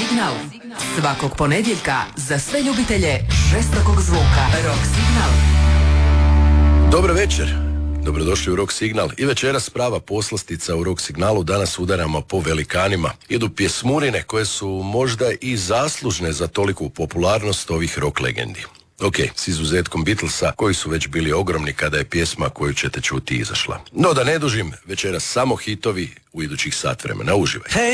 Signal. Svakog ponedjeljka za sve ljubitelje žestokog zvuka. Rock Signal. Dobro večer. Dobrodošli u Rock Signal. I večeras prava poslastica u Rock Signalu. Danas udaramo po velikanima. Idu pjesmurine koje su možda i zaslužne za toliku popularnost ovih rock legendi. Ok, s izuzetkom Beatlesa, koji su već bili ogromni kada je pjesma koju ćete čuti izašla. No da ne dužim, večeras samo hitovi u idućih sat vremena. Uživaj.